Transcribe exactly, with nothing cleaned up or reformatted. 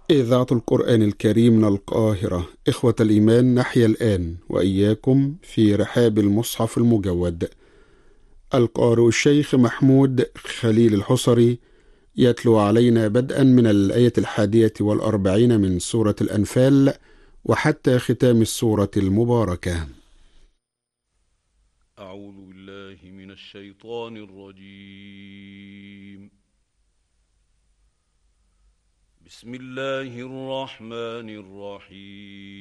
إذاعة القرآن الكريم من القاهرة. إخوة الإيمان، نحيا الآن وإياكم في رحاب المصحف المجود. القارئ الشيخ محمود خليل الحصري يتلو علينا بدءا من الآية الحادية والأربعين من سورة الأنفال وحتى ختام السورة المباركة. أعوذ بالله من الشيطان الرجيم. بسم الله الرحمن الرحيم.